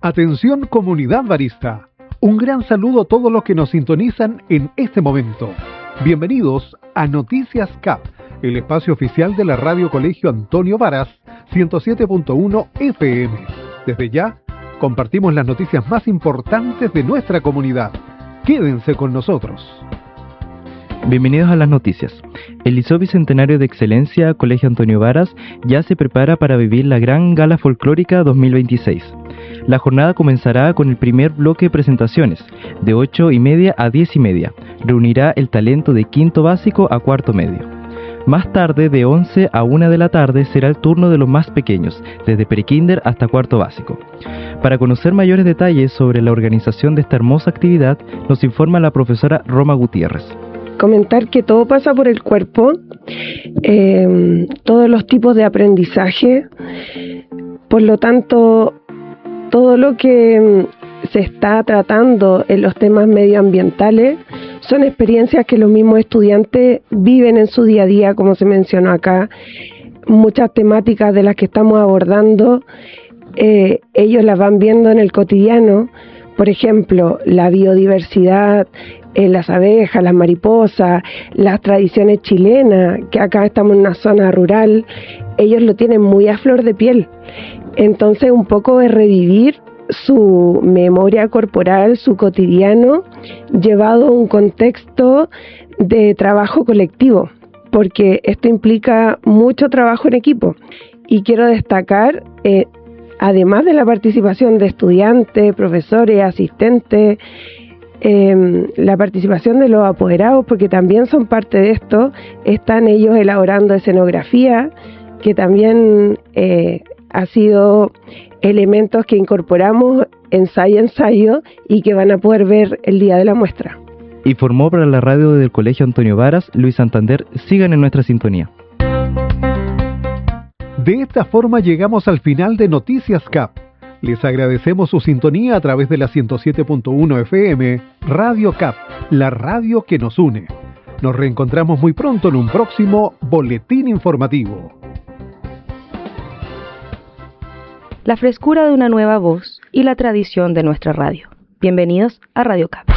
Atención comunidad barista. Un gran saludo a todos los que nos sintonizan en este momento. Bienvenidos a Noticias CAP, el espacio oficial de la Radio Colegio Antonio Varas, 107.1 FM. Desde ya, compartimos las noticias más importantes de nuestra comunidad. Quédense con nosotros. Bienvenidos a las noticias. El Liceo Bicentenario de Excelencia Colegio Antonio Varas ya se prepara para vivir la Gran Gala Folclórica 2026. La jornada comenzará con el primer bloque de presentaciones, de 8:30 a 10:30. Reunirá el talento de quinto básico a cuarto medio. Más tarde, de 11 a 1 de la tarde, será el turno de los más pequeños, desde prekinder hasta cuarto básico. Para conocer mayores detalles sobre la organización de esta hermosa actividad, nos informa la profesora Roma Gutiérrez. Comentar que todo pasa por el cuerpo, todos los tipos de aprendizaje, por lo tanto, todo lo que se está tratando en los temas medioambientales son experiencias que los mismos estudiantes viven en su día a día, como se mencionó acá. Muchas temáticas de las que estamos abordando, ellos las van viendo en el cotidiano. Por ejemplo, la biodiversidad, las abejas, las mariposas, las tradiciones chilenas, que acá estamos en una zona rural, ellos lo tienen muy a flor de piel. Entonces, un poco es revivir su memoria corporal, su cotidiano, llevado a un contexto de trabajo colectivo, porque esto implica mucho trabajo en equipo. Y quiero destacar, además de la participación de estudiantes, profesores, asistentes, la participación de los apoderados, porque también son parte de esto. Están ellos elaborando escenografía, que también ha sido elementos que incorporamos ensayo a ensayo y que van a poder ver el día de la muestra. Informó para la radio del Colegio Antonio Varas, Luis Santander. Sigan en nuestra sintonía. De esta forma llegamos al final de Noticias CAP. Les agradecemos su sintonía a través de la 107.1 FM, Radio CAP, la radio que nos une. Nos reencontramos muy pronto en un próximo boletín informativo. La frescura de una nueva voz y la tradición de nuestra radio. Bienvenidos a Radio CAP.